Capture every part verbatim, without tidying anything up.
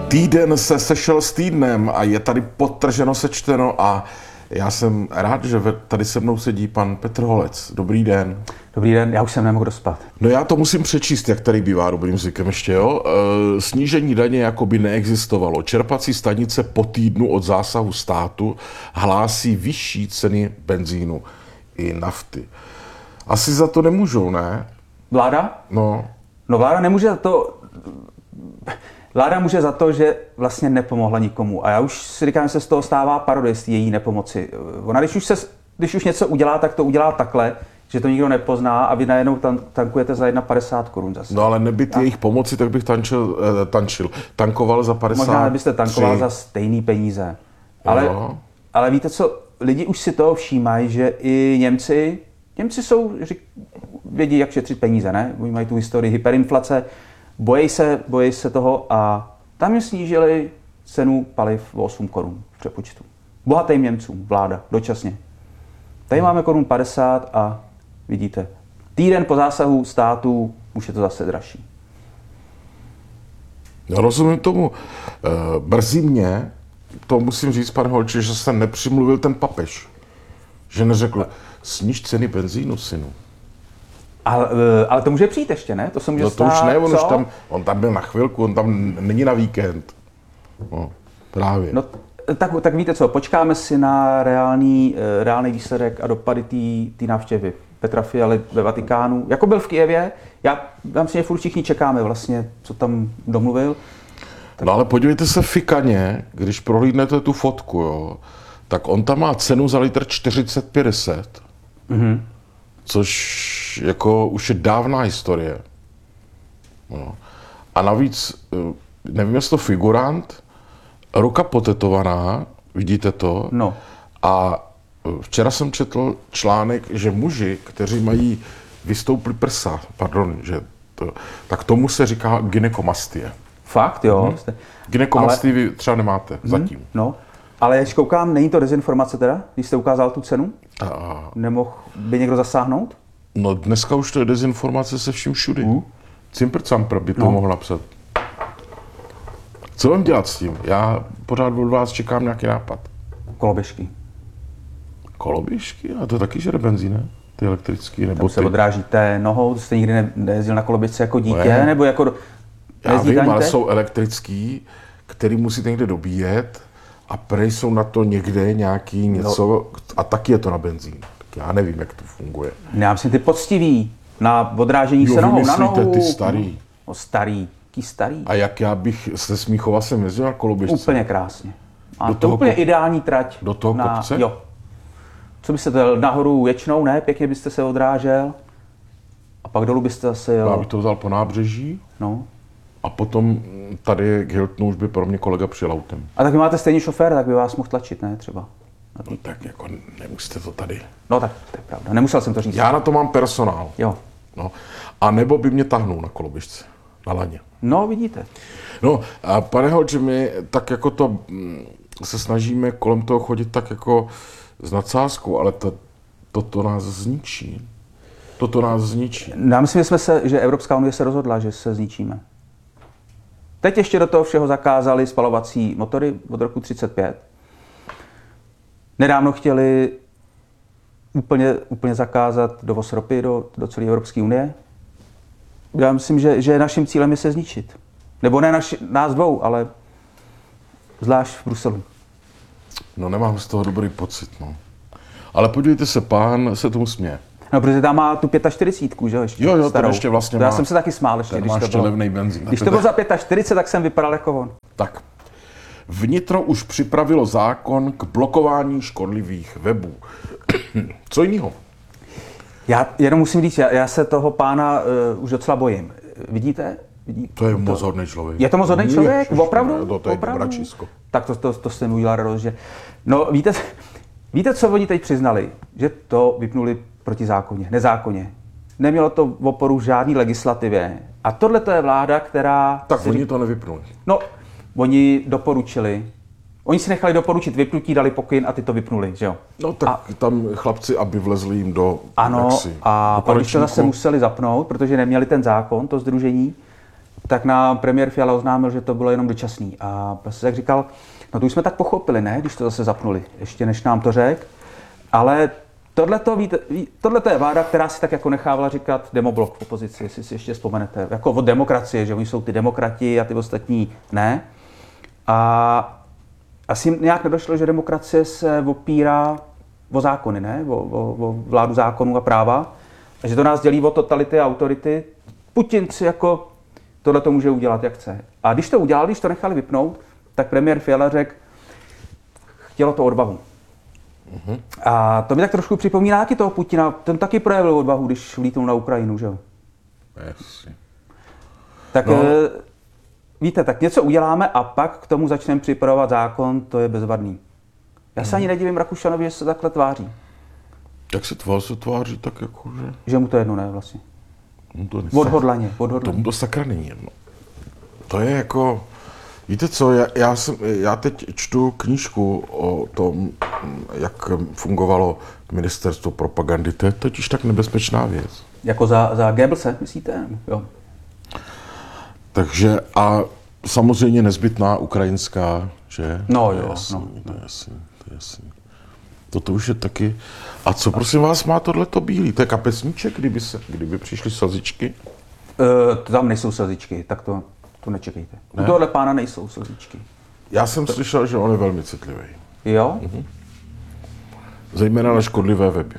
Týden se sešel s týdnem a je tady podtrženo sečteno a já jsem rád, že tady se mnou sedí pan Petr Holec. Dobrý den. Dobrý den, já už jsem nemohl dospat. No já to musím přečíst, jak tady bývá dobrým zvykem ještě, jo. E, snížení daně jako by neexistovalo. Čerpací stanice po týdnu od zásahu státu hlásí vyšší ceny benzínu i nafty. Asi za to nemůžou, ne? Vláda? No. No vláda nemůže za to... Vláda může za to, že vlastně nepomohla nikomu. A já už si říkám, že se z toho stává parodie z její nepomoci. Ona, když už, se, když už něco udělá, tak to udělá takhle, že to nikdo nepozná a vy najednou tan- tankujete za padesát jedna korun zase. No ale nebyt jejich pomoci, tak bych tančil, eh, tančil. Tankoval za padesát tři. Možná byste tankoval za stejný peníze. Ale, ale víte co, lidi už si toho všímají, že i Němci, Němci jsou, řík, vědí, jak šetřit peníze, ne? Oni mají tu historii hyperinflace, bojí se, bojí se toho a tam jim snížili cenu paliv o osm korun v přepočtu. Bohatým Němcům, vláda, dočasně. Tady máme korun padesát a vidíte, týden po zásahu státu už je to zase dražší. Já rozumím tomu. Brzy mě, to musím říct, pane Holče, že se nepřimluvil ten papež. Že neřekl, sníž ceny benzínu, synu. Ale, ale to může přijít ještě, ne? To se může no to stát, už ne, on, co? už tam, on tam byl na chvilku, on tam není na víkend. No, právě. No, tak, tak víte co, počkáme si na reálný, reálný výsledek a dopady té návštěvy Petra Fialy ve Vatikánu. Jako byl v Kyjevě, já vám si furt všichni čekáme vlastně, co tam domluvil. Tak... No ale podívejte se fikaně, když prohlídnete tu fotku, jo, tak on tam má cenu za litr čtyřicet padesát. Mhm. Což jako už je dávná historie. No. A navíc, nevím, jestli to figurant, ruka potetovaná, vidíte to? No. A včera jsem četl článek, že muži, kteří mají vystouplý prsa, pardon, že to, tak tomu se říká gynekomastie. Fakt, jo? Hmm. Gynekomastii ale... vy třeba nemáte hmm. zatím. No. Ale když koukám, není to dezinformace teda, když jste ukázal tu cenu? A... Nemohl by někdo zasáhnout? No dneska už to je dezinformace se vším všudy. Uh. Cimpr-campr by to no. mohl napsat. Co mám dělat s tím? Já pořád od vás čekám nějaký nápad. Koloběžky. Koloběžky? A to taky žere benzín, ne? Ty elektrický nebo Tam ty... se odrážíte nohou, jste nikdy ne- nejezdil na koloběžce jako dítě, ne. nebo jako... Já vím, ale jsou elektrický, který musíte někde dobíjet a prej jsou na to někde nějaký něco no. a taky je to na benzín. Tak já nevím, jak to funguje. Já myslím ty poctivý, na odrážení jo, se nohou, na nohou. ty starý. No, starý, ký starý. A jak já bych se Smíchova jsem jezdil na koloběžce. Úplně krásně. A do to úplně ko... ideální trať. Do toho na... kopce? Jo. Co byste to jel nahoru věčnou, ne? Pěkně byste se odrážel. A pak dolů byste zase jel. Já bych to vzal po nábřeží. No. A potom tady k Hiltonu už by pro mě kolega přijel autem. A tak vy máte stejný šofér, tak by vás mohl tlačit, ne? Třeba. No tak jako nemusíte to tady. No tak to je pravda, nemusel jsem to říct. Já na to mám personál. Jo. No. A nebo by mě tahnul na koloběžce, na laně. No, vidíte. No a pane Holče, my tak jako to se snažíme kolem toho chodit tak jako s nadsázkou, ale to, toto nás zničí. Toto nás zničí. Já myslím, že, jsme se, že Evropská unie se rozhodla, že se zničíme. Teď ještě do toho všeho zakázali spalovací motory od roku třicet pět. Nedávno chtěli úplně, úplně zakázat dovoz ropy do, do celé Evropské unie. Já myslím, že, že naším cílem je se zničit. Nebo ne naši, nás dvou, ale zvlášť v Bruselu. No nemám z toho dobrý pocit, no. Ale podívejte se, pán se tomu směje. No, protože tam má tu čtyřicet pět, že jo, ještě jo, jo, starou. ještě vlastně to já má, jsem se taky smál ještě, když má to ještě bylo. levnej benzín. Když to bylo za čtyřicet pět, tak jsem vypadal jako on. Tak. Vnitro už připravilo zákon k blokování škodlivých webů. Co jiného? Já jenom musím říct, já, já se toho pána uh, už docela bojím. Vidíte? Vidí, to je to, moc hodný člověk. Je to moc hodný člověk? Ježiš, opravdu? Ne, to, to je opravdu? bračisko. Tak to, to, to jste mi udělal radost, že... No víte, víte, co oni teď přiznali? Že to vypnuli protizákonně, nezákonně. Nemělo to oporu v žádný legislativě. A tohle to je vláda, která... Tak si... oni to nevypnuli. No, oni doporučili. Oni si nechali doporučit vypnutí, dali pokyn a ty to vypnuli, že jo? No tak a... tam chlapci, aby vlezli jim do... Ano, jaksi, a pak když to zase museli zapnout, protože neměli ten zákon, to sdružení, tak nám premiér Fiala oznámil, že to bylo jenom dočasný. A prostě jak říkal, no to už jsme tak pochopili, ne, když to zase zapnuli, ještě než nám to řekl. Ale tohleto, víte, tohleto je vláda, která si tak jako nechávala říkat demoblok v opozici, jestli si ještě vzpomenete. Jako od demokracie, že oni jsou ty demokrati a ty ostatní ne. A asi jim nějak nedošlo, že demokracie se opírá o zákony, ne? O, o, o vládu zákonů a práva. A že to nás dělí o totality a autority. Putin si jako tohle to může udělat, jak chce. A když to udělali, když to nechali vypnout, tak premiér Fiala řekl, chtělo to odvahu. Mm-hmm. A to mi tak trošku připomíná taky toho Putina. Ten taky projevil odvahu, když vlítnul na Ukrajinu, že jo? Yes. Tak no. e, víte, tak něco uděláme a pak k tomu začneme připravovat zákon, to je bezvadný. Já se mm. ani nedivím Rakušanovi, že se takhle tváří. Jak se tváří, se tváří tak jako, že... Že mu to jedno ne, vlastně. To odhodlaně, odhodlaně. Tomu to sakra není jedno. To je jako... Víte co, já, já, jsem, já teď čtu knížku o tom, jak fungovalo ministerstvo propagandy. To je totiž tak nebezpečná věc. Jako za, za Goebbelse, myslíte? Jo. Takže a samozřejmě nezbytná ukrajinská, že? No to je jo, jasný, no. To je jasný, to je jasný. Toto už je taky... A co prosím vás má tohleto bílý? To je kapesníček, kdyby, se, kdyby přišly slzičky? E, tam nejsou slzičky, tak to, to nečekejte. Ne? U tohohle pána nejsou slzičky. Já jsem to... slyšel, že on je velmi citlivý. Jo? Mhm. Zejména na škodlivé weby.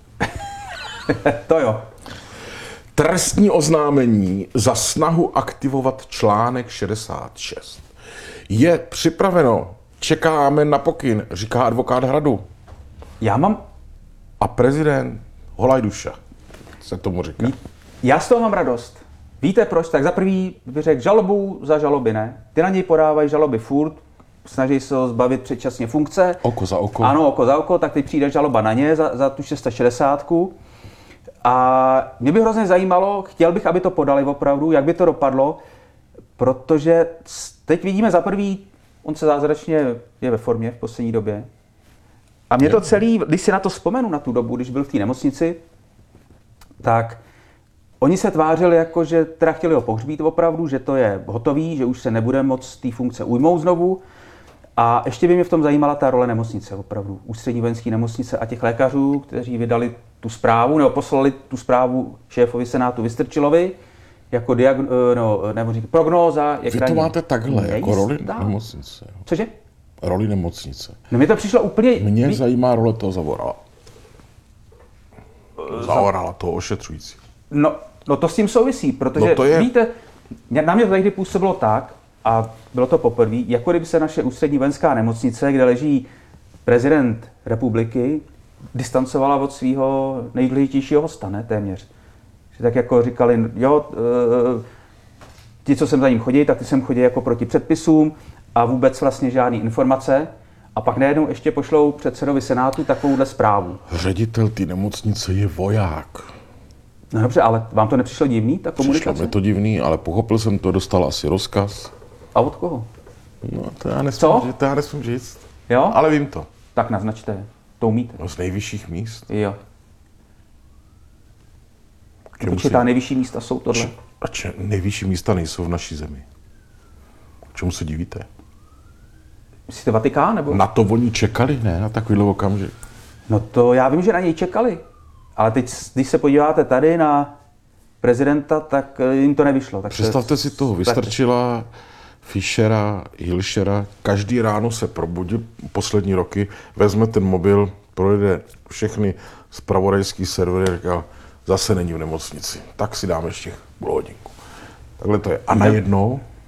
To jo. Trestní oznámení za snahu aktivovat článek šedesát šest. Je připraveno, čekáme na pokyn, říká advokát Hradu. Já mám... A prezident Holajduša se tomu říká. Já z toho mám radost. Víte proč? Tak za prvý bych řekl žalobu za žaloby, ne? Ty na něj podávají žaloby furt, snaží se ho zbavit předčasně funkce. Oko za oko. Ano, oko za oko, tak teď přijde žaloba na ně za, za tu šest set šedesát. A mě by hrozně zajímalo, chtěl bych, aby to podali opravdu, jak by to dopadlo, protože teď vidíme za prvý, on se zázračně je ve formě v poslední době. A mě to celý, když si na to vzpomenu, na tu dobu, když byl v té nemocnici, tak oni se tvářili jako, že teda chtěli ho pohřbít opravdu, že to je hotový, že už se nebude moc té funkce ujmout znovu. A ještě by mě v tom zajímala ta role nemocnice opravdu, ústřední vojenské nemocnice a těch lékařů, kteří vydali tu zprávu, nebo poslali tu zprávu šéfovi Senátu Vystrčilovi, jako diagn, no, nebo říct, prognóza. Vy to máte takhle, nejistá. Jako roli nemocnice. Cože? Roli nemocnice. No mě to přišlo úplně... Mě Vy... zajímá role toho Zavorala. Zavorala, toho ošetřující. No, no to s tím souvisí, protože no to je... víte, na mě to tehdy působilo tak, a bylo to poprvé, jako kdyby se naše ústřední vojenská nemocnice, kde leží prezident republiky, distancovala od svého nejdůležitějšího hosta, ne, téměř. Že tak jako říkali, jo, e, ti, co sem za ním chodí, tak ty sem chodí jako proti předpisům a vůbec vlastně žádný informace. A pak najednou ještě pošlou předsedovi Senátu takovouhle zprávu. Ředitel té nemocnice je voják. No dobře, ale vám to nepřišlo divný, ta komunikace? Přišlo mi to divný, ale pochopil jsem to, dostal asi rozkaz. A od koho? No, to já nesmím, říct, to já nesmím říct. Jo? Ale vím to. Tak naznačte, to umíte. No, z nejvyšších míst. Jo. Určitě ta nejvyšší místa jsou tohle. A če, nejvyšší místa nejsou v naší zemi. K čemu se divíte? Myslíte Vatikán, nebo? Na to oni čekali, ne? Na takovýhle okamžik. No to já vím, že na něj čekali. Ale teď, když se podíváte tady na prezidenta, tak jim to nevyšlo. Tak představte se, si toho, Vystrčila, Fischera, Hilšera, každý ráno se probudí poslední roky, vezme ten mobil, projede všechny zpravodajský servery a říká, zase není v nemocnici, tak si dáme ještě půl hodinku. Takhle to je. A najednou